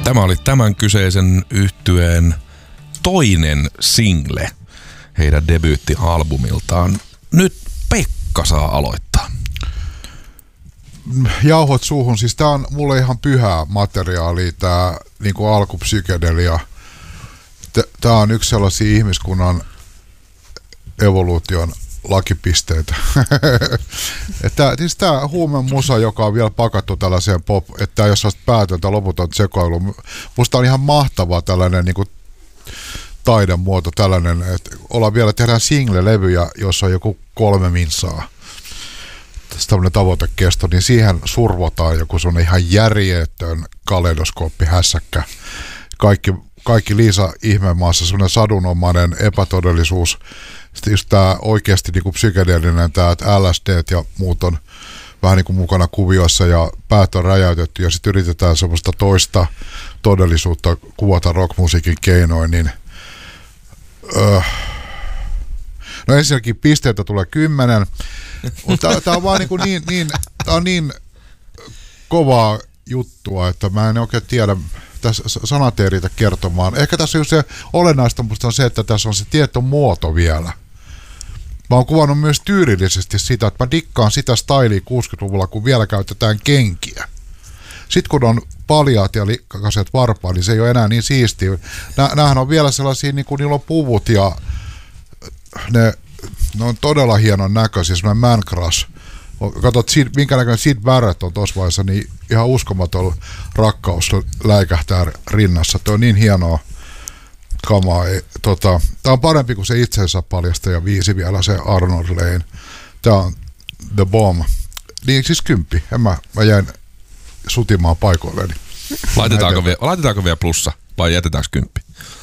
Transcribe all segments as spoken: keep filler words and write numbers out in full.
Tämä oli tämän kyseisen yhtyeen toinen single heidän debyyttialbumiltaan. Nyt Pekka saa aloittaa. Jauhot suuhun, siis tää on mulle ihan pyhää materiaalia, tää niinku alkupsykedelia. Tää on yksi sellaisia ihmiskunnan evoluution lakipisteitä. Että siis tää huumemusa, joka on vielä pakattu tällaiseen pop, että tää ei ole sellaista päätöntä loputon sekoilu. Musta on ihan mahtavaa tällainen niinku taidemuoto, tällainen, että ollaan vielä, tehdään single-levyjä, jossa on joku kolme minsaa. Tällainen tavoitekesto, niin siihen survotaan joku sellainen ihan järjetön kaleidoskooppihässäkkä. Kaikki, kaikki Liisa ihmemaassa, sellainen sadunomainen epätodellisuus. Sitten just tämä oikeasti niinku psykedeellinen, tämä, että L S D ja muut on vähän niin kuin mukana kuviossa ja päät on räjäytetty ja sitten yritetään semmoista toista todellisuutta kuvata rockmusiikin keinoin, niin öö. no ensinnäkin pisteitä tulee kymmenen, mutta tämä on vaan niin, niin, niin, tää on niin kovaa juttua, että mä en oikein tiedä, tässä sanat ei riitä kertomaan. Ehkä tässä on se olennaista musta on se, että tässä on se tietty muoto vielä. Mä oon kuvannut myös tyylillisesti sitä, että mä dikkaan sitä styliä kuusikymmentäluvulla, kun vielä käytetään kenkiä. Sitten kun on paljaat ja likkaset varpaa, niin se ei ole enää niin siistiä. Nämähän on vielä sellaisia, niin kuin niillä on puvut ja ne, ne on todella hienon näköisiä, semmoinen man crush. Katsot, minkä näköinen Sid Barrett on tuossa vaiheessa, niin ihan uskomaton rakkaus läikähtää rinnassa. Tuo on niin hienoa kamaa. Tota, tämä on parempi kuin se itsensä paljastaja viisi vielä, se Arnold Lane. Tämä on The Bomb. Niin siis kymppi. En mä, mä jäin sutimaan paikoilleni. Laitetaanko, vie, laitetaanko vielä plussa vai jätetäänkö kymppi?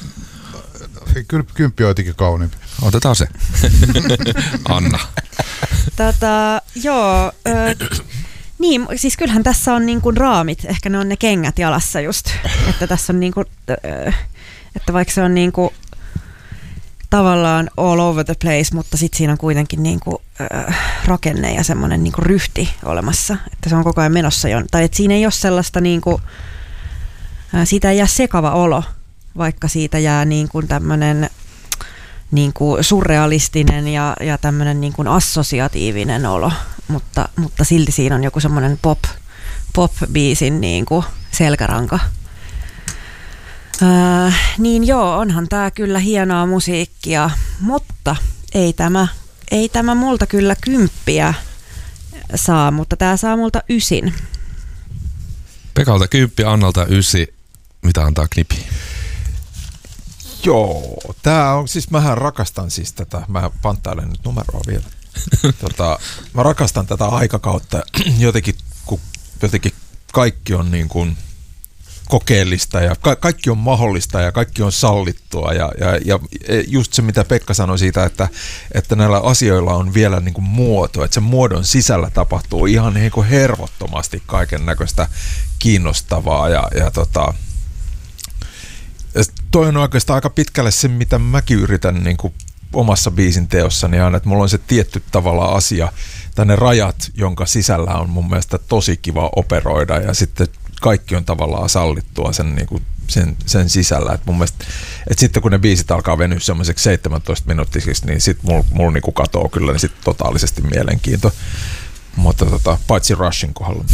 Kyllä kymppi on jotenkin kauniimpi. Otetaan se. Anna. Tätä, joo, ö, niin, siis kyllähän tässä on niin kuin raamit, ehkä ne on ne kengät jalassa just, että tässä on niin kuin, ö, että vaikka se on niin kuin tavallaan all over the place, mutta sitten siinä on kuitenkin niin kuin, ö, rakenne ja semmoinen niin kuin ryhti olemassa, että se on koko ajan menossa jo, tai että siinä ei ole sellaista niin kuin, siitä ei jää sekava olo, vaikka siitä jää niin kuin tämmöinen niin kuin surrealistinen ja, ja tämmöinen niin kuin assosiatiivinen olo, mutta, mutta silti siinä on joku semmoinen pop, pop-biisin niin kuin selkäranka. Ää, niin joo, onhan tää kyllä hienoa musiikkia, mutta ei tämä, ei tämä multa kyllä kymppiä saa, mutta tää saa multa ysin. Pekalta kymppi, Annalta ysi. Mitä antaa Knipi? Joo, tää on, siis mähän rakastan siis tätä, mä panttailen nyt numeroa vielä. tota, mä rakastan tätä aikakautta jotenkin, kun jotenkin kaikki on niin kuin kokeellista ja ka- kaikki on mahdollista ja kaikki on sallittua ja, ja, ja just se, mitä Pekka sanoi siitä, että, että näillä asioilla on vielä niin kuin muoto, että sen muodon sisällä tapahtuu ihan niin kuin hervottomasti kaiken näköistä kiinnostavaa ja, ja tota, ja toi on oikeastaan aika pitkälle se, mitä mäkin yritän niin kuin omassa biisin teossani aina, että mulla on se tietty tavalla asia, tai ne rajat, jonka sisällä on mun mielestä tosi kiva operoida, ja sitten kaikki on tavallaan sallittua sen, niin kuin sen, sen sisällä. Et mun mielestä, et sitten kun ne biisit alkaa venyä semmoiseksi seitsemäntoista minuuttisiksi, niin sitten mulla mul niinku katoo kyllä niin sit totaalisesti mielenkiinto. Mutta tota, paitsi Rushin kohdalla.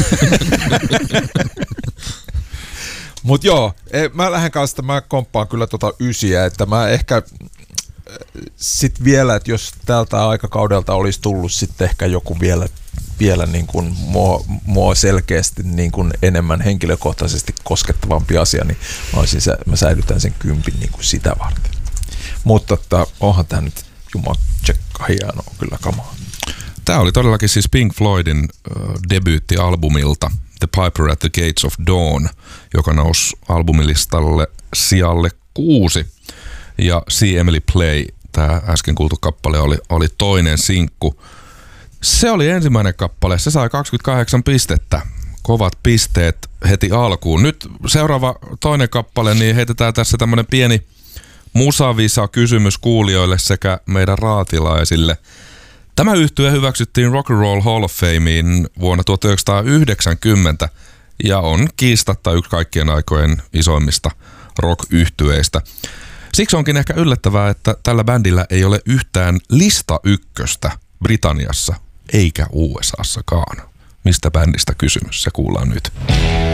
Mut joo, mä lähden kanssa, mä komppaan kyllä tota ysiä, että mä ehkä sit vielä, että jos tältä aikakaudelta olisi tullut sitten ehkä joku vielä, vielä niin kuin mua, mua selkeästi niin kuin enemmän henkilökohtaisesti koskettavampi asia, niin mä, olisin, mä säilytän sen kympin niin kuin sitä varten. Mutta että onhan tää nyt jumaksekka hienoa kyllä kamaa. Tämä oli todellakin siis Pink Floydin uh, debyyttialbumilta The Piper at the Gates of Dawn, joka nousi albumilistalle sijalle kuusi. Ja See Emily Play, tämä äsken kuultu kappale, oli, oli toinen sinkku. Se oli ensimmäinen kappale, se sai kaksikymmentäkahdeksan pistettä. Kovat pisteet heti alkuun. Nyt seuraava toinen kappale, niin heitetään tässä tämmönen pieni musavisa kysymys kuulijoille sekä meidän raatilaisille. Tämä yhtye hyväksyttiin Rock and Roll Hall of Fameen vuonna tuhatyhdeksänsataayhdeksänkymmentä ja on kiistatta yksi kaikkien aikojen isoimmista rock-yhtyeistä. Siksi onkin ehkä yllättävää, että tällä bändillä ei ole yhtään lista ykköstä Britanniassa eikä U S A:ssakaan. Mistä bändistä kysymys? Se kuullaan nyt.